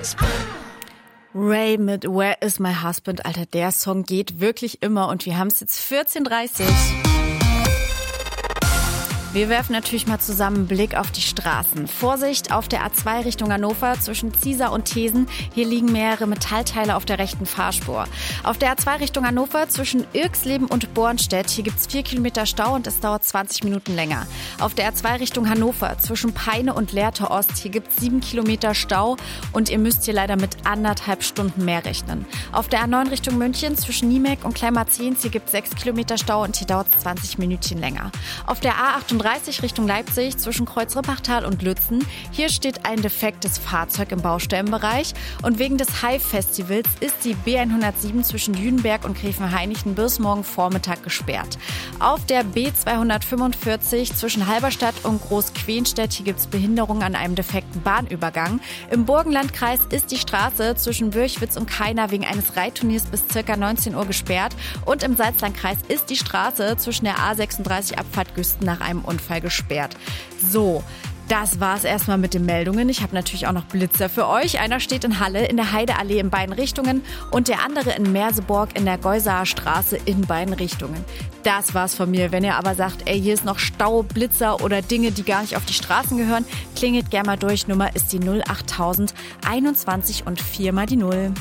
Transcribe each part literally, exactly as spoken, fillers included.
Ray mit Where is my husband? Alter, der Song geht wirklich immer und wir haben es jetzt vierzehn Uhr dreißig. Wir werfen natürlich mal zusammen einen Blick auf die Straßen. Vorsicht auf der A zwei Richtung Hannover zwischen Ziesar und Thesen. Hier liegen mehrere Metallteile auf der rechten Fahrspur. Auf der A zwei Richtung Hannover zwischen Irxleben und Bornstedt. Hier gibt's vier Kilometer Stau und es dauert zwanzig Minuten länger. Auf der A zwei Richtung Hannover zwischen Peine und Lehrte Ost. Hier gibt's sieben Kilometer Stau und ihr müsst hier leider mit anderthalb Stunden mehr rechnen. Auf der A neun Richtung München zwischen Niemek und Kleinmarzens. Hier gibt's sechs Kilometer Stau und hier dauert's zwanzig Minütchen länger. Auf der A achtunddreißig Richtung Leipzig zwischen Kreuz-Rippachtal und Lützen. Hier steht ein defektes Fahrzeug im Baustellenbereich und wegen des Hive-Festivals ist die B hundertsieben zwischen Jüdenberg und Gräfenhainichen bis morgen Vormittag gesperrt. Auf der B zweihundertfünfundvierzig zwischen Halberstadt und Großquenstedt, hier gibt es Behinderungen an einem defekten Bahnübergang. Im Burgenlandkreis ist die Straße zwischen Würchwitz und Kaina wegen eines Reitturniers bis ca. neunzehn Uhr gesperrt und im Salzlandkreis ist die Straße zwischen der A sechsunddreißig Abfahrt Güsten nach einem Unfall gesperrt. So, das war's erstmal mit den Meldungen. Ich habe natürlich auch noch Blitzer für euch. Einer steht in Halle in der Heideallee in beiden Richtungen und der andere in Merseburg in der Geusaer Straße in beiden Richtungen. Das war's von mir. Wenn ihr aber sagt, ey, hier ist noch Stau, Blitzer oder Dinge, die gar nicht auf die Straßen gehören, klingelt gerne mal durch. Nummer ist die null achttausend einundzwanzig und vier mal die null.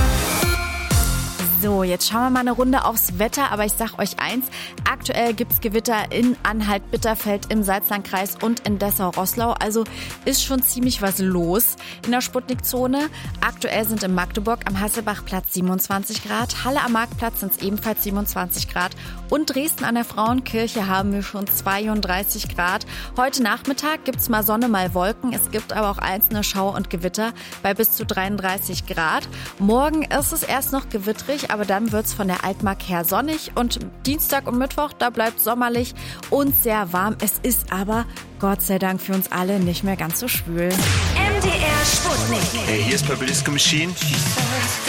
So, jetzt schauen wir mal eine Runde aufs Wetter, aber ich sag euch eins, aktuell gibt's Gewitter in Anhalt-Bitterfeld im Salzlandkreis und in Dessau-Roßlau, also ist schon ziemlich was los in der Sputnik-Zone. Aktuell sind in Magdeburg am Hasselbachplatz siebenundzwanzig Grad, Halle am Marktplatz sind es ebenfalls siebenundzwanzig Grad und Dresden an der Frauenkirche haben wir schon zweiunddreißig Grad. Heute Nachmittag gibt's mal Sonne, mal Wolken, es gibt aber auch einzelne Schauer und Gewitter bei bis zu dreiunddreißig Grad. Morgen ist es erst noch gewittrig, aber dann wird's von der Altmark her sonnig und Dienstag und Mittwoch, da bleibt sommerlich und sehr warm. Es ist aber, Gott sei Dank für uns alle, nicht mehr ganz so schwül. M D R Sputnik. Hey, hier ist Purple Disco Machine.